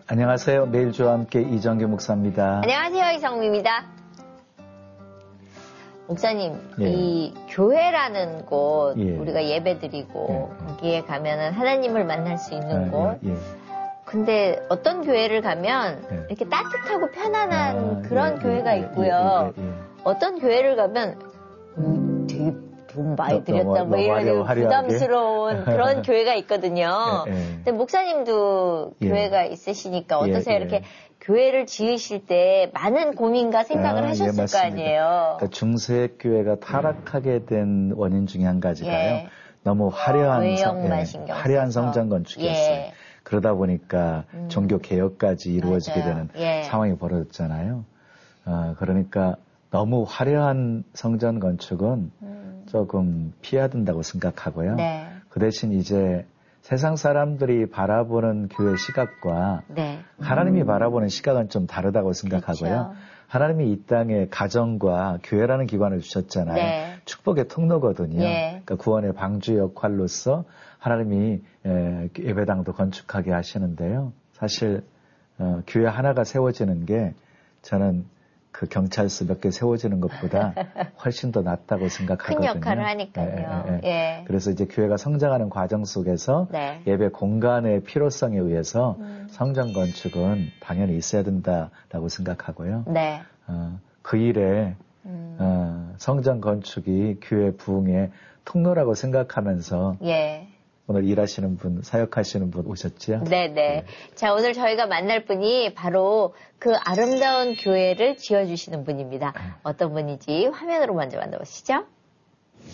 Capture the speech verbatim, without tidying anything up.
안녕하세요. 매일주와 함께 이정규 목사입니다. 안녕하세요. 이성미입니다. 목사님, 예. 이 교회라는 곳, 예. 우리가 예배드리고 예. 거기에 가면은 하나님을 만날 수 있는 아, 곳. 예, 예. 근데 어떤 교회를 가면 예. 이렇게 따뜻하고 편안한 아, 그런 예, 교회가 예, 있고요. 예, 예, 예. 어떤 교회를 가면 음, 되게 돈 많이 너- 들였다 너무- 뭐 너무 이런 화려- 화려하게? 부담스러운 그런 교회가 있거든요. 예, 예. 근데 목사님도 예. 교회가 있으시니까 예, 어떠세요? 예. 이렇게 교회를 지으실 때 많은 고민과 생각을 아, 예, 하셨을 거 맞습니다. 아니에요. 그러니까 중세교회가 타락하게 된 원인 중에 한 가지가요. 예. 너무 화려한, 성, 외형만 예, 신경 화려한 써서. 성전 건축이었어요. 예. 그러다 보니까 음. 종교 개혁까지 이루어지게 맞아요. 되는 예. 상황이 벌어졌잖아요. 어, 그러니까 너무 화려한 성전 건축은 음. 조금 피해야 된다고 생각하고요. 네. 그 대신 이제 세상 사람들이 바라보는 교회 시각과 네. 하나님이 바라보는 시각은 좀 다르다고 생각하고요. 그렇죠. 하나님이 이 땅에 가정과 교회라는 기관을 주셨잖아요. 네. 축복의 통로거든요. 예. 그러니까 구원의 방주 역할로서 하나님이 에, 예배당도 건축하게 하시는데요. 사실 어, 교회 하나가 세워지는 게 저는 그 경찰서 몇 개 세워지는 것보다 훨씬 더 낫다고 생각하거든요. 큰 역할을 하니까요. 예, 예, 예. 예. 그래서 이제 교회가 성장하는 과정 속에서 네. 예배 공간의 필요성에 의해서 음. 성전 건축은 당연히 있어야 된다라고 생각하고요. 네. 어, 그 일에 음. 어, 성전 건축이 교회 부흥의 통로라고 생각하면서 예. 오늘 일하시는 분, 사역하시는 분 오셨죠? 네네. 네. 자, 오늘 저희가 만날 분이 바로 그 아름다운 교회를 지어주시는 분입니다. 어떤 분인지 화면으로 먼저 만나보시죠.